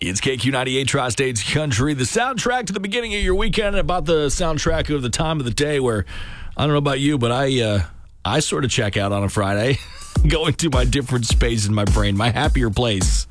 It's KQ98 Tri-States Country, the soundtrack to the beginning of your weekend, about the soundtrack of the time of the day where, I don't know about you, but I sort of check out on a Friday, going to my different space in my brain, my happier place.